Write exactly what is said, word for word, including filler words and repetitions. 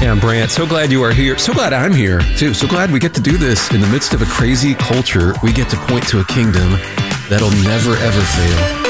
Yeah, I'm Brant. So glad you are here. So glad I'm here, too. So glad we get to do this in the midst of a crazy culture. We get to point to a kingdom that'll never, ever fail.